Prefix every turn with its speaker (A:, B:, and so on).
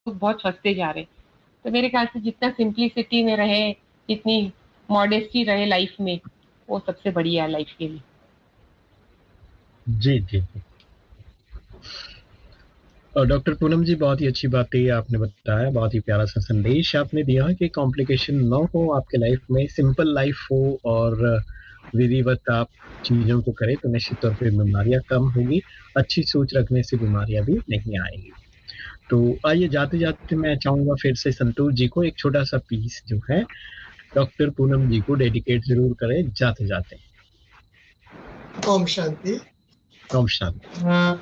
A: बहुत फँसते जा रहे हैं। तो मेरे ख्याल से जितना सिंप्लिसिटी में रहे, जितनी मॉडेस्टी रहे लाइफ में, वो सबसे बढ़िया है लाइफ के लिए।
B: जी, जी, जी। और डॉक्टर पूनम जी, बहुत ही अच्छी बात है आपने बताया, बहुत ही प्यारा सा संदेश आपने दिया कि कॉम्प्लिकेशन ना हो आपके लाइफ में, सिंपल लाइफ हो और विधिवत आप चीज़ों को करें तो निश्चित तौर पे बीमारियाँ कम होगी। अच्छी सोच रखने से बीमारियाँ भी नहीं आएँगी। तो आइए जाते-जाते मैं चाहूँगा फिर से संतोष जी को एक छोटा-सा पीस जो है डॉक्टर पूनम जी को डेडिकेट ज़रूर करें जाते-जाते।
C: ओम शांति।
B: ओम शांति।